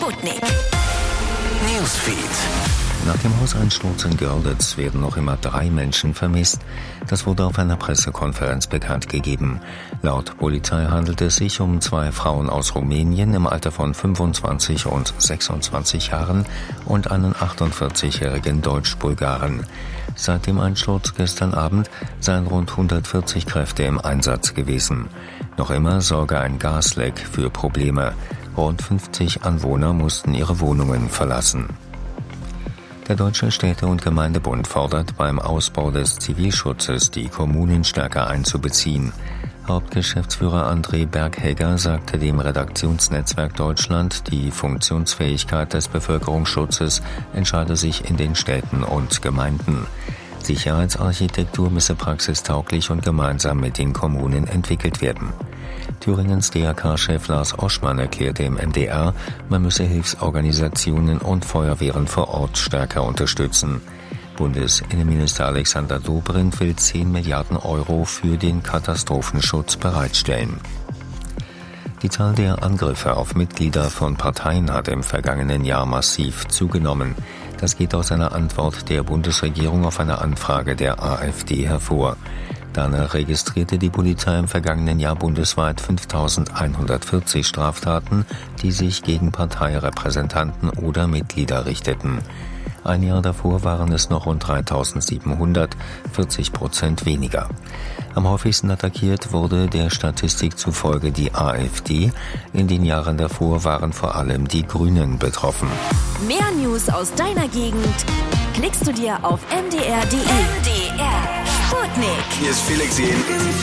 Sputnik. Newsfeed. Nach dem Hauseinsturz in Görlitz werden noch immer 3 Menschen vermisst. Das wurde auf einer Pressekonferenz bekannt gegeben. Laut Polizei handelt es sich um 2 Frauen aus Rumänien im Alter von 25 und 26 Jahren und einen 48-jährigen Deutsch-Bulgaren. Seit dem Einsturz gestern Abend seien rund 140 Kräfte im Einsatz gewesen. Noch immer sorge ein Gasleck für Probleme. Rund 50 Anwohner mussten ihre Wohnungen verlassen. Der Deutsche Städte- und Gemeindebund fordert beim Ausbau des Zivilschutzes, die Kommunen stärker einzubeziehen. Hauptgeschäftsführer André Berghegger sagte dem Redaktionsnetzwerk Deutschland, die Funktionsfähigkeit des Bevölkerungsschutzes entscheide sich in den Städten und Gemeinden. Sicherheitsarchitektur müsse praxistauglich und gemeinsam mit den Kommunen entwickelt werden. Thüringens DRK-Chef Lars Oschmann erklärte im MDR, man müsse Hilfsorganisationen und Feuerwehren vor Ort stärker unterstützen. Bundesinnenminister Alexander Dobrindt will 10 Milliarden Euro für den Katastrophenschutz bereitstellen. Die Zahl der Angriffe auf Mitglieder von Parteien hat im vergangenen Jahr massiv zugenommen. Das geht aus einer Antwort der Bundesregierung auf eine Anfrage der AfD hervor. Danach registrierte die Polizei im vergangenen Jahr bundesweit 5.140 Straftaten, die sich gegen Parteirepräsentanten oder Mitglieder richteten. Ein Jahr davor waren es noch rund 3.700, 40% weniger. Am häufigsten attackiert wurde der Statistik zufolge die AfD. In den Jahren davor waren vor allem die Grünen betroffen. Mehr News aus deiner Gegend klickst du dir auf mdr.de. MDR Sputnik. Hier ist Felix Jähn.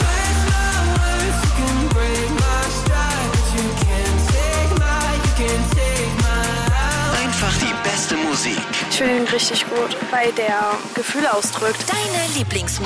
Einfach die beste Musik. Ich finde ihn richtig gut, weil der Gefühle ausdrückt. Deine Lieblingsmusik.